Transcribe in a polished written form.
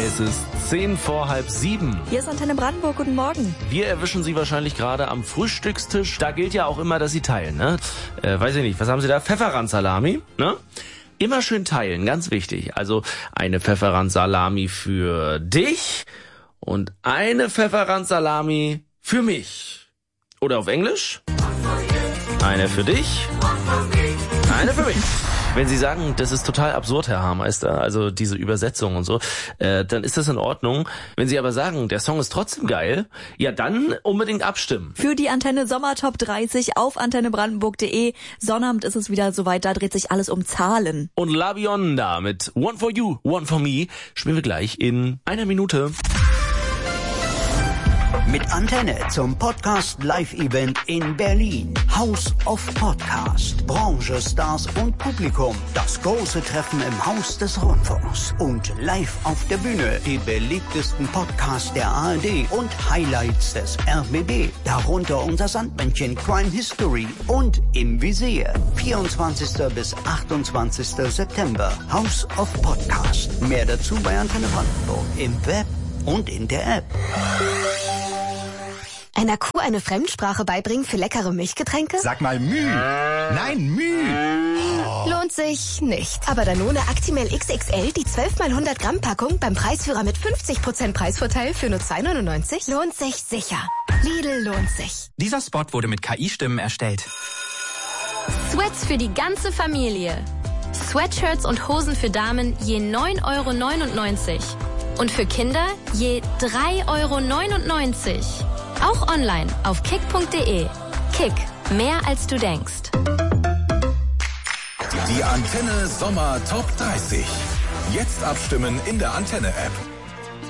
Es ist 6:10. Hier ist Antenne Brandenburg, guten Morgen. Wir erwischen Sie wahrscheinlich gerade am Frühstückstisch. Da gilt ja auch immer, dass Sie teilen, ne? Weiß ich nicht, was haben Sie da? Pfefferrandsalami, ne? Immer schön teilen, ganz wichtig. Also eine Pfefferrandsalami für dich und eine Pfefferrandsalami für mich. Oder auf Englisch? Eine für dich, eine für mich. Wenn Sie sagen, das ist total absurd, Herr Haarmeister, also diese Übersetzung und so, dann ist das in Ordnung. Wenn Sie aber sagen, der Song ist trotzdem geil, ja dann unbedingt abstimmen. Für die Antenne Sommer Top 30 auf antennebrandenburg.de. Sonnabend ist es wieder soweit, da dreht sich alles um Zahlen. Und La Bionda mit One for You, One for Me spielen wir gleich in einer Minute. Mit Antenne zum Podcast-Live-Event in Berlin. House of Podcast. Branche, Stars und Publikum. Das große Treffen im Haus des Rundfunks. Und live auf der Bühne die beliebtesten Podcasts der ARD und Highlights des RBB. Darunter unser Sandmännchen Crime History und Im Visier. 24. bis 28. September. House of Podcast. Mehr dazu bei Antenne Brandenburg. Im Web und in der App. Einer Kuh eine Fremdsprache beibringen für leckere Milchgetränke? Sag mal Müh. Nein, Müh. Oh. Lohnt sich nicht. Aber Danone Actimel XXL, die 12 x 100 Gramm Packung beim Preisführer mit 50% Preisvorteil für nur 2,99 €, lohnt sich sicher. Lidl lohnt sich. Dieser Spot wurde mit KI-Stimmen erstellt. Sweats für die ganze Familie. Sweatshirts und Hosen für Damen je 9,99 € und für Kinder je 3,99 €. Auch online auf kick.de. Kick, mehr als du denkst. Die Antenne Sommer Top 30. Jetzt abstimmen in der Antenne-App.